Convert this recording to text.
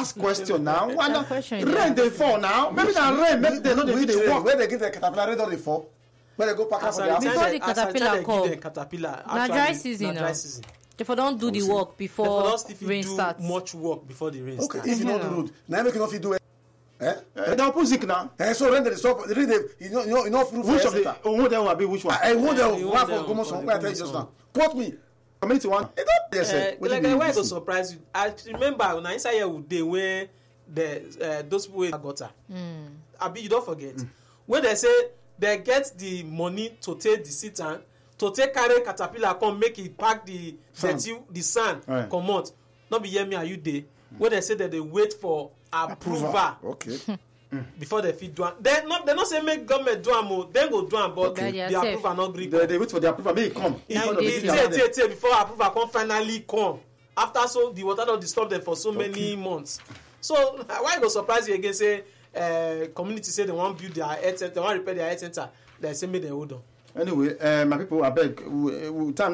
ask question now. Why not? Question, Rain they fall now. Maybe na rain make they no dey do the work. Where they get the caterpillar rain don dey fall. Where they go pack am for their Before the caterpillar come. Caterpillar. Na dry season now. If I don't do the work before rain starts. Much work before the rain Okay, starts. if you no do road, now make you no fit do it. The opposite now. So rain dey stop. The rain dey you no proof for Which of the center. who there will be which one? I won you the won one them for Gomoson. for Where I tell you just Gomoson. now. Quote me. Community one. Yes, Like why I go surprise you? I remember when I inside here with day where the those people wey gutter. Abi you don't forget. When they say they get the money to take the sit-down, to take carry caterpillar come make it pack the dirty the sand Right. come out. Not be hear me are you there? When they say that they wait for approval Okay. before they fit do am. They not say make government do am o. Dem go do am but Okay. the approval not gree. They wait for the approval. May it come. Tey before approval come finally come. After so the water don disturb them for so many months. So why go surprise you again say community say they wan build their health center, they wan repair their health center. They say make dem hold on. Anyway, my people, I beg, time